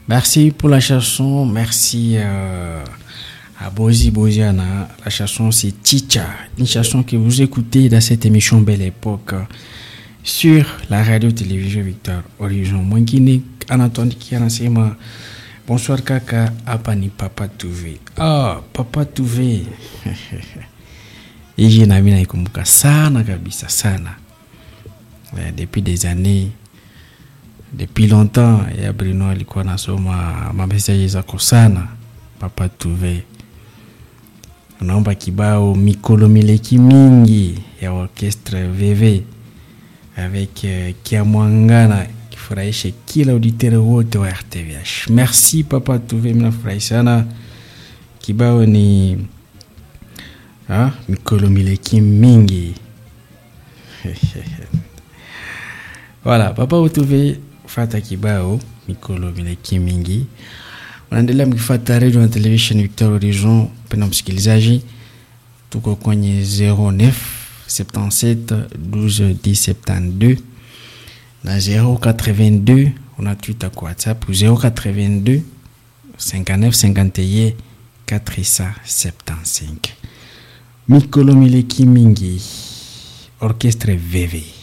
Merci pour la chanson. Merci à Bozi Boziana. La chanson c'est Chicha. Une chanson que vous écoutez dans cette émission Belle Époque sur la radio-télévision Victor Horizon. Moi qui n'ai en attendant qui a lancé ma bonsoir kaka hapa ni Papa Touvé. Ah, Papa Touvé. Hii jina mimi naikumbuka sana kabisa sana. Depuis des années, depuis longtemps, ya Bruno alikuwa nasoma message zako sana Papa Touvé. Naomba kibao Mikolo Mileki Mingi ya orchestre VV avec Kiamwangana kifurahishe kila auditeur wote wa RTVH. Merci Papa Touvé, mnafurahi sana. Kibao ni Mikolo Mileki Mingi. Voilà, Papa Touvé fata kibao Mikolo Mileki Mingi. Unaendelea mkifuata radio na television Victor Horizon. Pena msikilizaji, tuko kwenye 09 77 12 10 72 na 082 unatuita kwa WhatsApp 082 59 51 475. Mikolo Mileki Mingi, orchestre VV.